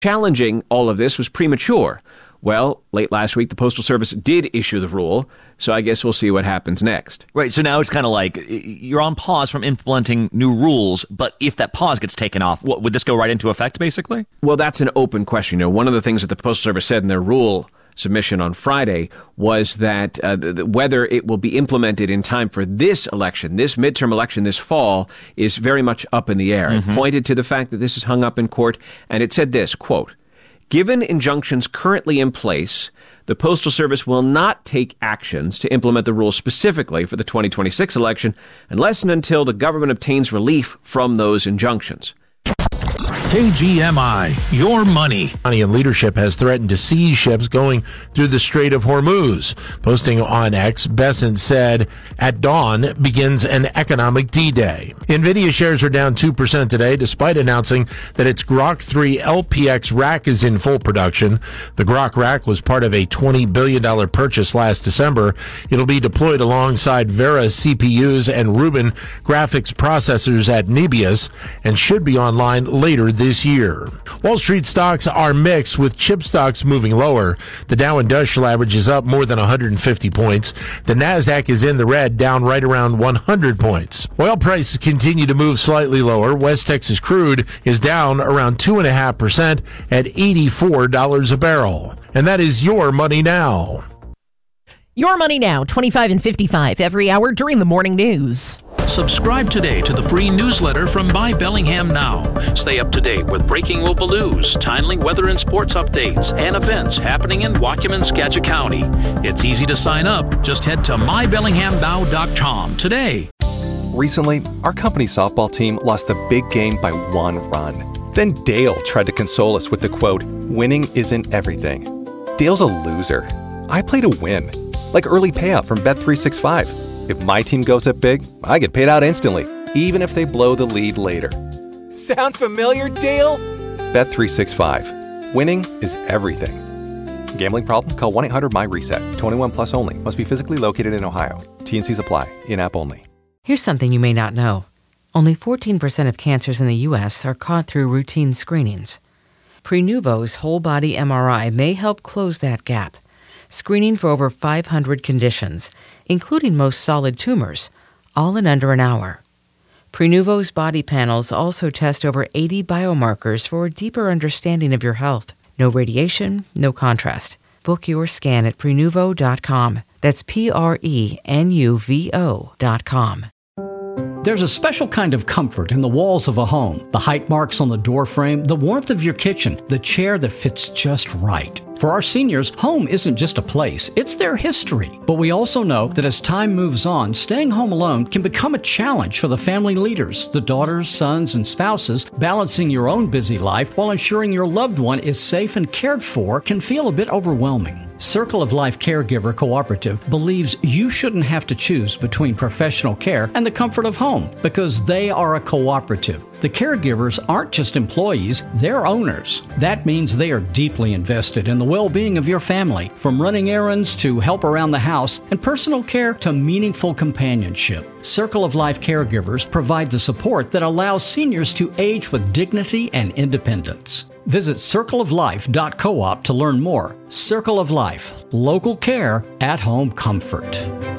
challenging all of this was premature. Well, late last week, the Postal Service did issue the rule, so I guess we'll see what happens next. Right, so now it's kind of like you're on pause from implementing new rules, but if that pause gets taken off, would this go right into effect, basically? Well, that's an open question. One of the things that the Postal Service said in their rule submission on Friday was that whether it will be implemented in time for this election, this midterm election this fall, is very much up in the air. It pointed to the fact that this is hung up in court, and it said this, quote, "Given injunctions currently in place, the Postal Service will not take actions to implement the rules specifically for the 2026 election unless and until the government obtains relief from those injunctions." KGMI, your money. Iranian leadership has threatened to seize ships going through the Strait of Hormuz. Posting on X, Bessent said, "At dawn begins an economic D-Day." NVIDIA shares are down 2% today, despite announcing that its Grok 3 LPX rack is in full production. The Grok rack was part of a $20 billion purchase last December. It'll be deployed alongside Vera CPUs and Rubin graphics processors at Nebius and should be online later this year. Wall Street stocks are mixed, with chip stocks moving lower. The Dow Industrial Average is up more than 150 points. The Nasdaq is in the red, down right around 100 points. Oil prices continue to move slightly lower. West Texas crude is down around 2.5% at $84 a barrel. And that is your money now. Your money now, 25 and 55 every hour during the morning news. Subscribe today to the free newsletter from Buy Bellingham Now. Stay up to date with breaking Whoopaloos, timely weather and sports updates, and events happening in Waukegan, Skagit County. It's easy to sign up. Just head to mybellinghamnow.com today. Recently, our company softball team lost the big game by 1 run. Then Dale tried to console us with the quote, "Winning isn't everything." Dale's a loser. I play to win, like early payout from Bet365. If my team goes up big, I get paid out instantly, even if they blow the lead later. Sound familiar, Dale? Bet365. Winning is everything. Gambling problem? Call 1-800-MY-RESET. 21 plus only. Must be physically located in Ohio. T&Cs apply. In-app only. Here's something you may not know. Only 14% of cancers in the U.S. are caught through routine screenings. Prenuvo's whole-body MRI may help close that gap, screening for over 500 conditions, including most solid tumors, all in under an hour. Prenuvo's body panels also test over 80 biomarkers for a deeper understanding of your health. No radiation, no contrast. Book your scan at Prenuvo.com. That's Prenuvo.com. There's a special kind of comfort in the walls of a home. The height marks on the door frame, the warmth of your kitchen, the chair that fits just right. For our seniors, home isn't just a place, it's their history. But we also know that as time moves on, staying home alone can become a challenge for the family leaders, the daughters, sons, and spouses. Balancing your own busy life while ensuring your loved one is safe and cared for can feel a bit overwhelming. Circle of Life Caregiver Cooperative believes you shouldn't have to choose between professional care and the comfort of home because they are a cooperative. The caregivers aren't just employees, they're owners. That means they are deeply invested in the well-being of your family, from running errands to help around the house and personal care to meaningful companionship. Circle of Life Caregivers provide the support that allows seniors to age with dignity and independence. Visit circleoflife.coop to learn more. Circle of Life, local care, at-home comfort.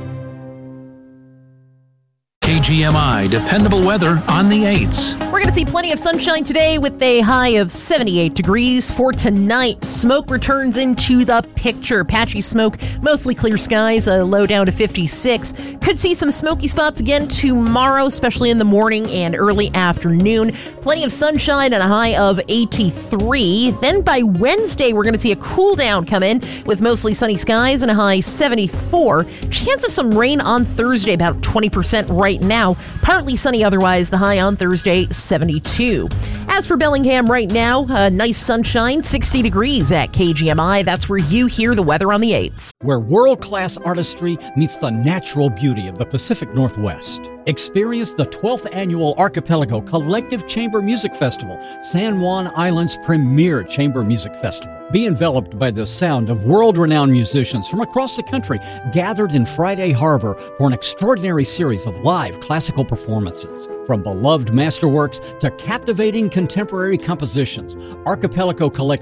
KGMI, dependable weather on the 8s. We're going to see plenty of sunshine today with a high of 78 degrees. For tonight, smoke returns into the picture. Patchy smoke, mostly clear skies, a low down to 56. Could see some smoky spots again tomorrow, especially in the morning and early afternoon. Plenty of sunshine and a high of 83. Then by Wednesday, we're going to see a cool down come in with mostly sunny skies and a high 74. Chance of some rain on Thursday, about 20% right now. Partly sunny otherwise, the high on Thursday, 72. As for Bellingham right now, nice sunshine, 60 degrees at KGMI. That's where you hear the weather on the 8s. Where world-class artistry meets the natural beauty of the Pacific Northwest. Experience the 12th Annual Archipelago Collective Chamber Music Festival, San Juan Island's premier chamber music festival. Be enveloped by the sound of world-renowned musicians from across the country gathered in Friday Harbor for an extraordinary series of live classical performances. From beloved masterworks to captivating contemporary compositions, Archipelago Collective